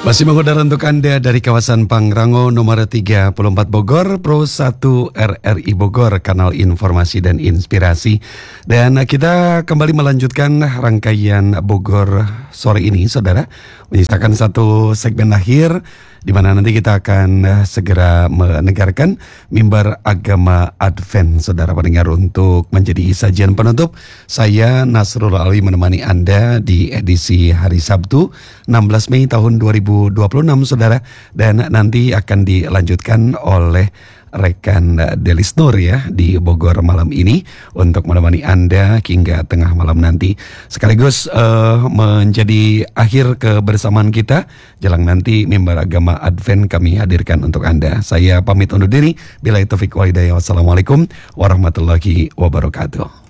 Masih mengudara untuk Anda dari kawasan Pangrango nomor 34 Bogor, Pro 1 RRI Bogor, kanal informasi dan inspirasi. Dan kita kembali melanjutkan rangkaian Bogor sore ini, saudara. Menyisakan satu segmen akhir, di mana nanti kita akan segera mendengarkan mimbar agama Advent, saudara pendengar, untuk menjadi sajian penutup. Saya Nasrul Ali menemani Anda di edisi hari Sabtu 16 Mei tahun 2026, saudara. Dan nanti akan dilanjutkan oleh rekan Delis Nur ya di Bogor malam ini untuk menemani Anda hingga tengah malam nanti. Sekaligus menjadi akhir kebersamaan kita jelang nanti mimbar agama Advent kami hadirkan untuk Anda. Saya pamit undur diri. Billahi taufik wal hidayah. Wassalamualaikum warahmatullahi wabarakatuh.